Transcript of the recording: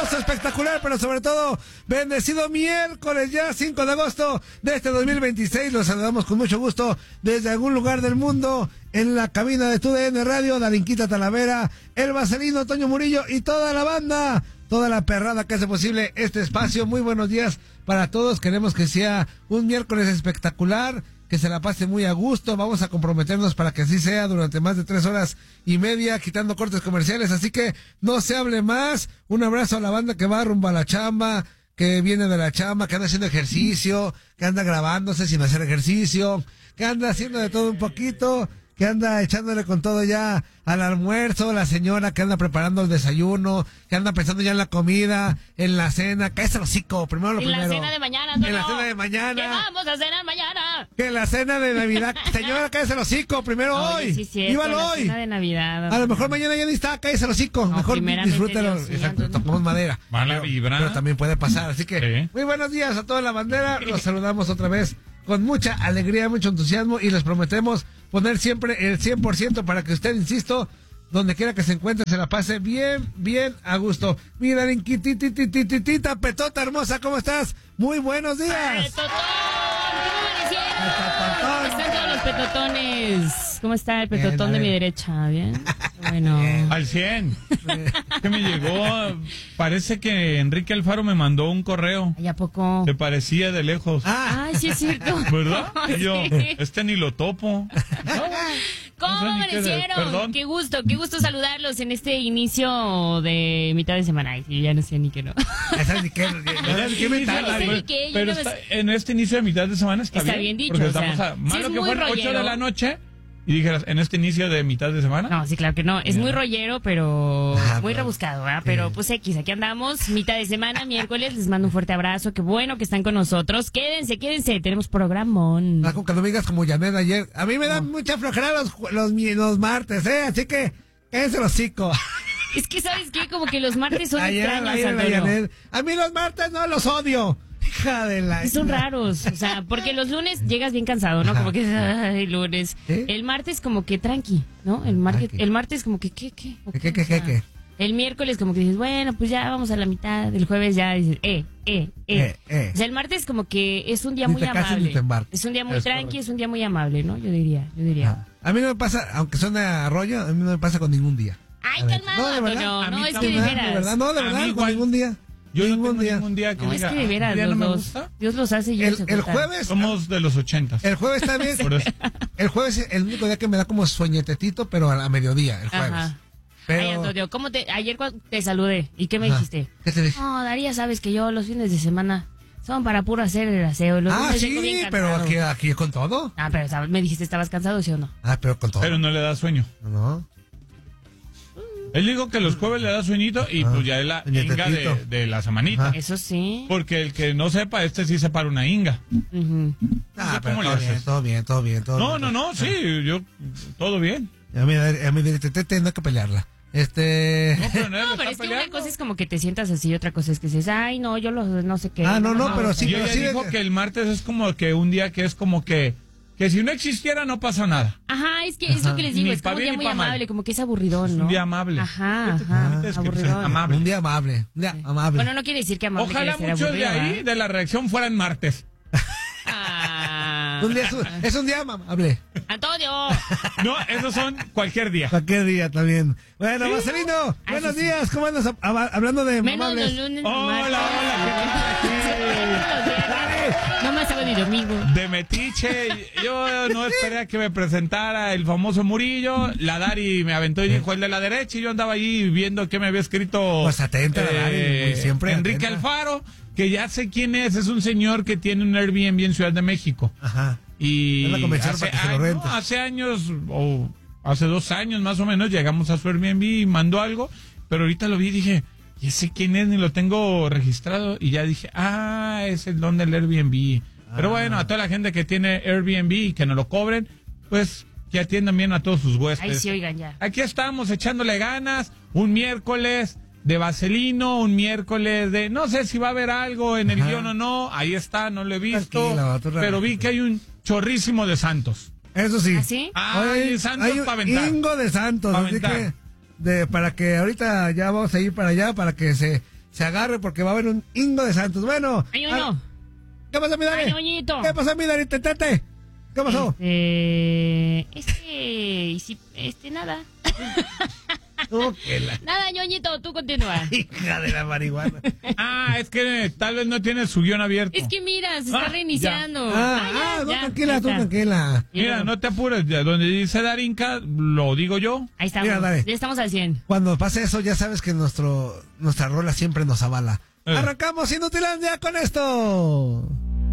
maravilloso, espectacular, pero sobre todo bendecido miércoles ya 5 de agosto de este 2026. Los saludamos con mucho gusto desde algún lugar del mundo en la cabina de TUDN Radio, Darinquita Talavera, el Vaselino, Toño Murillo y toda la banda, toda la perrada que hace posible este espacio. Muy buenos días para todos. Queremos que sea un miércoles espectacular, que se la pase muy a gusto. Vamos a comprometernos para que así sea durante más de 3 horas y media, quitando cortes comerciales, así que no se hable más. Un abrazo a la banda que va rumbo a la chamba, que viene de la chamba, que anda haciendo ejercicio, que anda grabándose sin hacer ejercicio, que anda haciendo de todo un poquito, que anda echándole con todo ya al almuerzo, la señora que anda preparando el desayuno, que anda pensando ya en la comida, en la cena. Cállese el hocico, primero lo primero. En la cena de mañana, Antonio. En la cena de mañana. ¿Qué vamos a cenar mañana? Que en la cena de Navidad. Señora, cállese el hocico, primero hoy. Sí, sí, Ívalo la hoy. Cena de Navidad. A lo mejor mañana ya ni está, cállese el hocico. No, mejor disfrútelo. Dios, sí, exacto, tocamos madera. Mala vibra. Pero también puede pasar, así que muy buenos días a toda la bandera. Los saludamos otra vez con mucha alegría, mucho entusiasmo, y les prometemos poner siempre el 100% para que usted, insisto, donde quiera que se encuentre, se la pase bien, bien a gusto. Mira, Tita, Petota hermosa, ¿cómo estás? Muy buenos días. ¡Petotón! ¿Cómo están todos los petotones? ¿Cómo está el petotón de mi derecha? ¿Bien? Bueno. Al 100. Que me llegó, parece que Enrique Alfaro me mandó un correo. ¿Y a poco? Te parecía de lejos. Ay, sí es cierto. ¿Verdad? Y yo, Sí. ni lo topo. ¿Cómo No sé ni qué amanecieron? perdón. Qué gusto saludarlos en este inicio de mitad de semana. Ay, sí, ya no sé ni qué no. Esa ni qué, inventarla, Sí, güey. que yo Pero no está, en este inicio de mitad de semana está bien dicho, porque o sea, estamos sí malo es que muy fuera 8 rollero. de la noche y dijeras, en este inicio de mitad de semana. No, sí, claro que no. Es muy rollero, pero muy bueno. rebuscado, ¿verdad? Pero pues X, aquí andamos, mitad de semana, miércoles. Les mando un fuerte abrazo. Qué bueno que están con nosotros. Quédense. Tenemos programón. Con que no me digas como Janet ayer. A mí me dan mucha flojera los martes, así que cállese el hocico. Es que, ¿sabes qué? Como que los martes son Ayer extraños, la Antonio. Janet. A mí los martes no los odio. Hija de la... Son raros, o sea, porque los lunes llegas bien cansado, ¿no? Ajá. Como que, ay, lunes. ¿Sí? El martes como que tranqui, ¿no? El martes como que, ¿qué? ¿O ¿Qué? O sea, el miércoles como que dices, bueno, pues ya vamos a la mitad. El jueves ya dices, O sea, el martes como que es un día Ni muy te cases amable. ni te embarques. Es un día muy Es tranqui, correcto. es un día muy amable, ¿no? Yo diría. A mí no me pasa, aunque suene a rollo, a mí no me pasa con ningún día. Ay, A ver. calmado, No, de verdad. Antonio. A No, mí es que de también, veras. De verdad, no, de A mí verdad, con igual. ningún día. Yo no Ningún tengo día. ningún día que No, diga, es que de veras, "Ah, ya no los me dos. gusta". Dios los hace y ellos se El juntan. jueves... Somos de los 80. El jueves está bien. Por eso. El jueves es el único día que me da como sueñetetito, pero a mediodía, el jueves. Ajá. Pero... Ay, Antonio, ayer cuando te saludé, ¿y qué me Ajá. dijiste? ¿Qué te dije? No, Daría, sabes que yo los fines de semana son para puro hacer el aseo. Los lunes llego Sí, bien pero cansado. aquí con todo. Ah, pero ¿sabes? Me dijiste, ¿estabas cansado, sí o no? Pero con todo. Pero no le da sueño. No. Él dijo que los jueves le da sueñito y pues ya es la inga de la semanita. Ajá. Eso sí. Porque el que no sepa, sí se para una inga. Ujú. Ah, sé pero cómo le haces. todo bien. No, bien. sí, todo bien. A mí directamente no hay que pelearla. No, pero No, pero es que una cosa es como que te sientas así y otra cosa es que dices, ay, no, yo no sé qué. pero sí, Y ella sí, dijo que el martes es como que un día que es como que si no existiera no pasa nada. Ajá, es que es lo que les digo, Ni es pa' como un día bien ni muy pa' mal. amable, como que es aburridón, Es ¿no? un día amable. Ajá, Es que aburridón. amable. Un día amable. Amable. Bueno, no quiere decir que amable Ojalá quiere ser muchos de aburrido, ahí, de la reacción, fueran martes. Ah. Es un día amable. Antonio. No, esos son cualquier día. Cualquier día también. Bueno, Marcelino, Ay, buenos sí, días. ¿Cómo andas hablando de Menos amables? los lunes. Hola, No más sábado y domingo. De metiche, yo no esperé a que me presentara el famoso Murillo. La Dari me aventó y dijo el de la derecha y yo andaba ahí viendo qué me había escrito. Pues atenta, la Dari, muy siempre Enrique atenta. Alfaro, que ya sé quién es un señor que tiene un Airbnb en Ciudad de México. Ajá. Y Es la convención para que se lo rentes. hace años, o hace 2 años más o menos, llegamos a su Airbnb y mandó algo, pero ahorita lo vi y dije, ¿y ese quién es? Ni lo tengo registrado. Y ya dije, es el don del Airbnb. Pero bueno, a toda la gente que tiene Airbnb y que no lo cobren, pues que atiendan bien a todos sus huéspedes. Ahí sí, oigan ya. Aquí estamos echándole ganas, un miércoles de Vaselino, un miércoles de... No sé si va a haber algo en el Ajá. guión o no, ahí está, no lo he visto, Tranquila, tú pero vi que hay un chorrísimo de Santos. Eso sí. ¿Ah, sí? Ay, Santos hay un pa' aventar. Ingo de Santos. Pa' Así aventar. que, para que ahorita ya vamos a ir para allá, para que se se agarre porque va a haber un hingo de santos. Bueno. Ay, Ñoño. ¿Qué pasó, mi Dani? Ay, Ñoñito. ¿Qué pasó, mi Dani? Tetete. ¿Qué pasó? Nada. La Nada, Ñoñito, tú continúa. hija de la marihuana. Es que tal vez no tiene su guión abierto. Es que mira, se está reiniciando. No, Ya, tranquila, ahí tú está. tranquila. Mira, no te apures, ya donde dice Darinka, lo digo yo. Ahí estamos, Mira, dale. ya estamos al 100. Cuando pase eso, ya sabes que nuestra rola siempre nos avala. Eh. Arrancamos Inutilandia con esto.